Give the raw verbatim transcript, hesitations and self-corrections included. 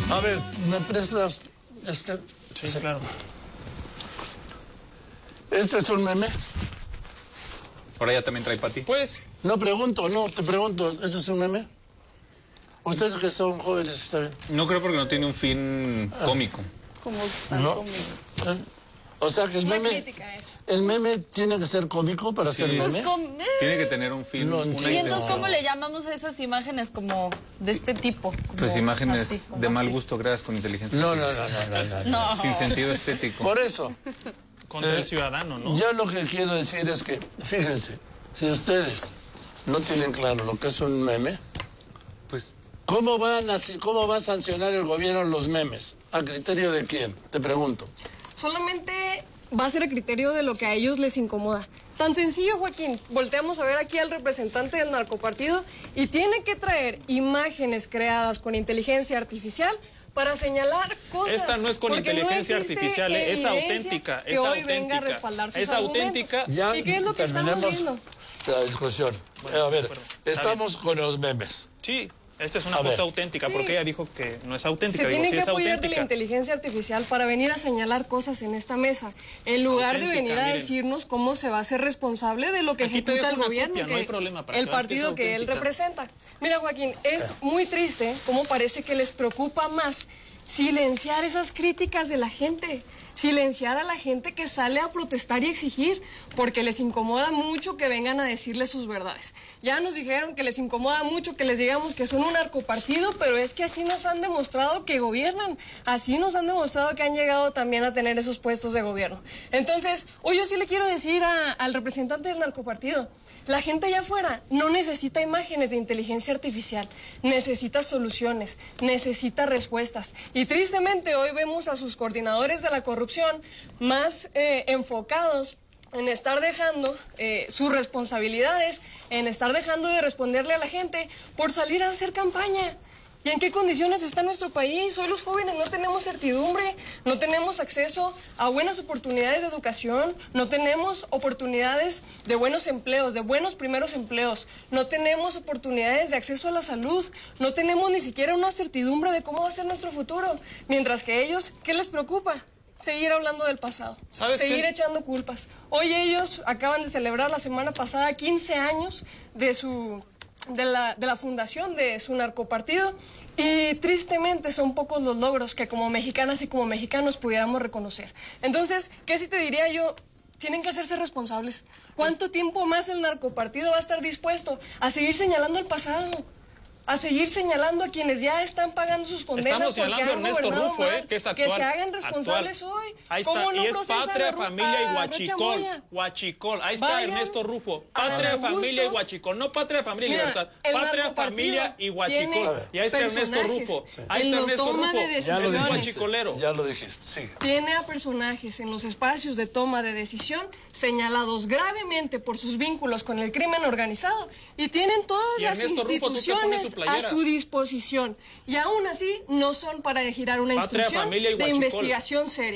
A ver, ¿me prestas este? Sí, sí, claro. ¿Este es un meme? Ahora ya también trae para ti. Pues... No pregunto, no, te pregunto, ¿este es un meme? Ustedes que son jóvenes, está bien. No creo porque no tiene un fin ah. cómico. Como no. cómico. O sea que el Muy meme... crítica eso. ¿El meme tiene que ser cómico para sí. ser meme? Pues com... Tiene que tener un fin. No, una ¿Y entonces no. cómo le llamamos a esas imágenes como de este tipo? Como pues imágenes así, de mal así. gusto creadas con inteligencia No, artificial. no, no, no, no, no. No. Sin sentido estético. Por eso. Contra eh, el ciudadano, ¿no? Yo lo que quiero decir es que, fíjense, si ustedes no tienen claro lo que es un meme, pues... ¿Cómo, van a, ¿Cómo va a sancionar el gobierno los memes? ¿A criterio de quién? Te pregunto. Solamente va a ser a criterio de lo que a ellos les incomoda. Tan sencillo, Joaquín. Volteamos a ver aquí al representante del narcopartido y tiene que traer imágenes creadas con inteligencia artificial para señalar cosas. Esta no es con inteligencia no artificial, es auténtica. Que es hoy auténtica. venga a respaldar sus es auténtica. Ya ¿Y qué es lo que estamos viendo? La discusión. A ver, Bueno, estamos con los memes. Sí. Esta es una A foto ver. auténtica, Sí. porque ella dijo que no es auténtica. Se Digo, tiene sí que es apoyar auténtica. de la inteligencia artificial para venir a señalar cosas en esta mesa, en lugar Auténtica, de venir a miren. decirnos cómo se va a ser responsable de lo que Aquí te ejecuta dejo el una gobierno, copia, que no hay problema, para el que veas que partido es que él auténtica. representa. Mira, Joaquín, es muy triste cómo parece que les preocupa más silenciar esas críticas de la gente, silenciar a la gente que sale a protestar y exigir, porque les incomoda mucho que vengan a decirles sus verdades. Ya nos dijeron que les incomoda mucho que les digamos que son un narcopartido, pero es que así nos han demostrado que gobiernan, así nos han demostrado que han llegado también a tener esos puestos de gobierno. Entonces, hoy yo sí le quiero decir a, al representante del narcopartido, la gente allá afuera no necesita imágenes de inteligencia artificial, necesita soluciones, necesita respuestas. Y tristemente hoy vemos a sus coordinadores de la corrupción más eh, enfocados en estar dejando eh, sus responsabilidades, en estar dejando de responderle a la gente por salir a hacer campaña. ¿Y en qué condiciones está nuestro país? Hoy los jóvenes no tenemos certidumbre, no tenemos acceso a buenas oportunidades de educación, no tenemos oportunidades de buenos empleos, de buenos primeros empleos, no tenemos oportunidades de acceso a la salud, no tenemos ni siquiera una certidumbre de cómo va a ser nuestro futuro. Mientras que ellos, ¿qué les preocupa? Seguir hablando del pasado, seguir qué? echando culpas. Hoy ellos acaban de celebrar la semana pasada quince años de su... De la, de la fundación de su narcopartido y tristemente son pocos los logros que como mexicanas y como mexicanos pudiéramos reconocer. Entonces, ¿qué sí te diría yo? Tienen que hacerse responsables. ¿Cuánto tiempo más el narcopartido va a estar dispuesto a seguir señalando el pasado? A seguir señalando a quienes ya están pagando sus condenas. Estamos señalando a Ernesto Rufo, mal, eh, que es actual. Que se hagan responsables actual. hoy. Ahí está, ¿Cómo no y es procesan Patria, a, Familia y a Huachicol. Rocha Huachicol, ahí está Vayan Ernesto Rufo. a Patria, Augusto. Familia y Huachicol. No Patria, Familia y Mira, Libertad. el Patria, Familia y Huachicol. Y ahí está Ernesto Rufo. Sí. Ahí En está los Ernesto toma Rufo. de Es decisiones. el huachicolero. Ya lo dijiste, sigue. Tiene a personajes en los espacios de toma de decisión señalados gravemente por sus vínculos con el crimen organizado y tienen todas Y las Ernesto Rufo, tú te pones su instituciones playera. a su disposición. Y aún así no son para girar una Patria, instrucción Familia y de Huachicol. investigación seria.